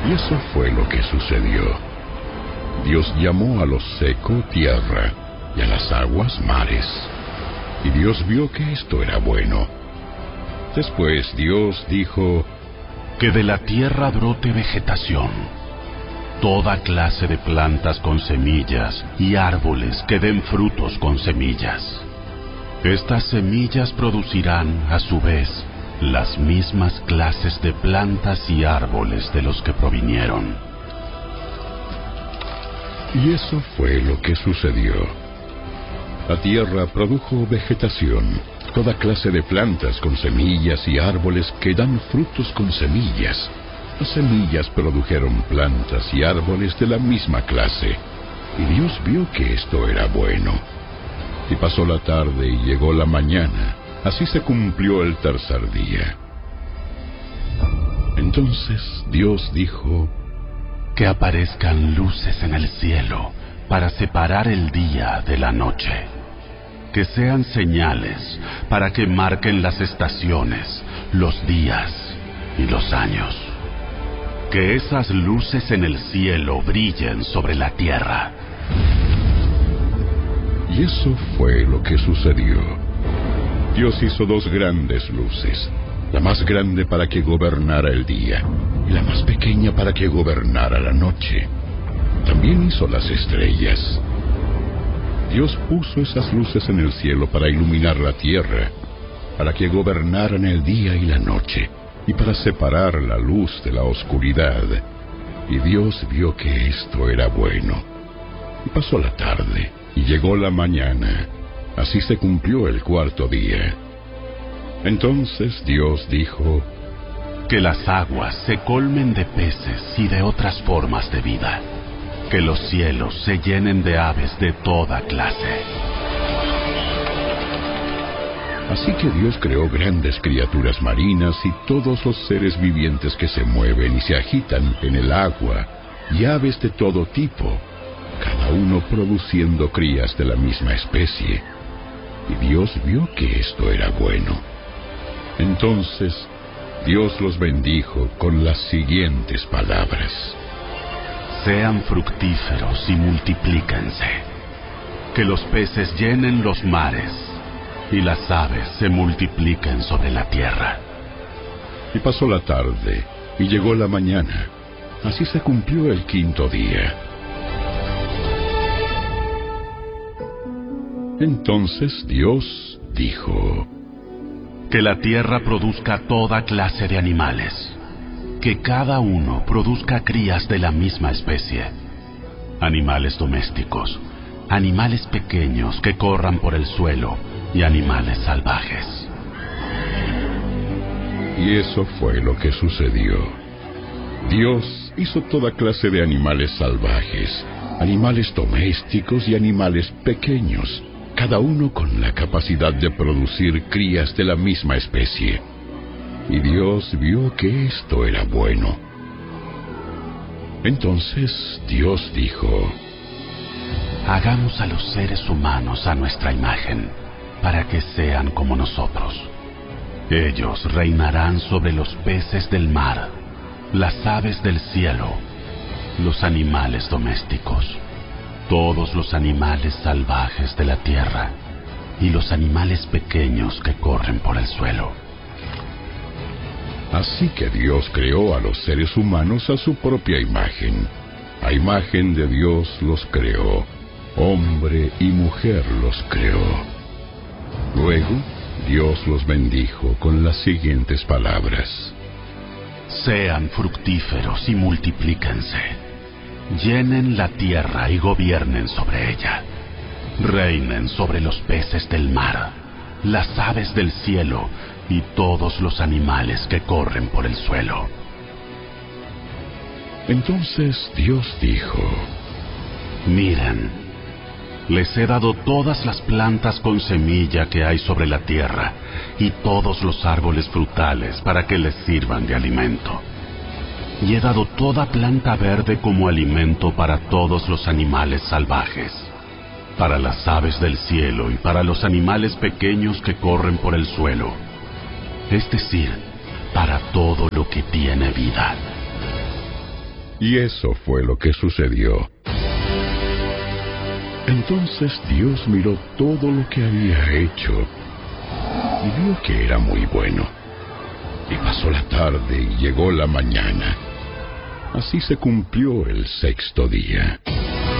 Y eso fue lo que sucedió. Dios llamó a lo seco tierra y a las aguas mares. Y Dios vio que esto era bueno. Después Dios dijo: que de la tierra brote vegetación, toda clase de plantas con semillas y árboles que den frutos con semillas. Estas semillas producirán, a su vez, las mismas clases de plantas y árboles de los que provinieron. Y eso fue lo que sucedió. La tierra produjo vegetación, toda clase de plantas con semillas y árboles que dan frutos con semillas. Las semillas produjeron plantas y árboles de la misma clase, y Dios vio que esto era bueno. Y pasó la tarde y llegó la mañana, así se cumplió el tercer día. Entonces Dios dijo: que aparezcan luces en el cielo para separar el día de la noche, que sean señales para que marquen las estaciones, los días y los años. Que esas luces en el cielo brillen sobre la tierra. Y eso fue lo que sucedió. Dios hizo dos grandes luces, la más grande para que gobernara el día, y la más pequeña para que gobernara la noche. También hizo las estrellas. Dios puso esas luces en el cielo para iluminar la tierra, para que gobernaran el día y la noche, y para separar la luz de la oscuridad. Y Dios vio que esto era bueno. Y pasó la tarde, y llegó la mañana. Así se cumplió el cuarto día. Entonces Dios dijo: que las aguas se colmen de peces y de otras formas de vida. Que los cielos se llenen de aves de toda clase. Así que Dios creó grandes criaturas marinas y todos los seres vivientes que se mueven y se agitan en el agua, y aves de todo tipo, cada uno produciendo crías de la misma especie. Y Dios vio que esto era bueno. Entonces Dios los bendijo con las siguientes palabras: sean fructíferos y multiplíquense. Que los peces llenen los mares y las aves se multipliquen sobre la tierra. Y pasó la tarde y llegó la mañana. Así se cumplió el quinto día. Entonces Dios dijo: que la tierra produzca toda clase de animales, que cada uno produzca crías de la misma especie, animales domésticos, animales pequeños que corran por el suelo y animales salvajes. Y eso fue lo que sucedió. Dios hizo toda clase de animales salvajes, animales domésticos y animales pequeños, cada uno con la capacidad de producir crías de la misma especie. Y Dios vio que esto era bueno. Entonces Dios dijo: hagamos a los seres humanos a nuestra imagen, para que sean como nosotros. Ellos reinarán sobre los peces del mar, las aves del cielo, los animales domésticos, todos los animales salvajes de la tierra y los animales pequeños que corren por el suelo. Así que Dios creó a los seres humanos a su propia imagen. A imagen de Dios los creó, hombre y mujer los creó. Luego Dios los bendijo con las siguientes palabras: sean fructíferos y multiplíquense. Llenen la tierra y gobiernen sobre ella. Reinen sobre los peces del mar, las aves del cielo y todos los animales que corren por el suelo. Entonces Dios dijo: miren, les he dado todas las plantas con semilla que hay sobre la tierra y todos los árboles frutales para que les sirvan de alimento. Y he dado toda planta verde como alimento para todos los animales salvajes, para las aves del cielo y para los animales pequeños que corren por el suelo, es decir, para todo lo que tiene vida. Y eso fue lo que sucedió. Entonces Dios miró todo lo que había hecho y vio que era muy bueno. Y pasó la tarde y llegó la mañana. Así se cumplió el sexto día.